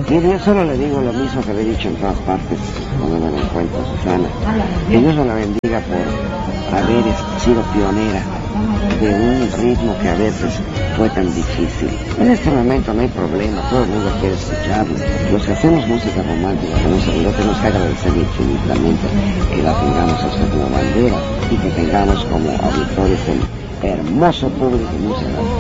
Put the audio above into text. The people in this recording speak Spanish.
Mire, yo solo le digo lo mismo que le he dicho en todas partes cuando me lo encuentro, Susana. Que Dios la bendiga por haber sido pionera de un ritmo que a veces fue tan difícil. En este momento no hay problema, todo el mundo quiere escucharlo. Los que hacemos música romántica, lo tenemos que agradecer infinitamente que la tengamos a usted como bandera y que tengamos como auditores el hermoso público musical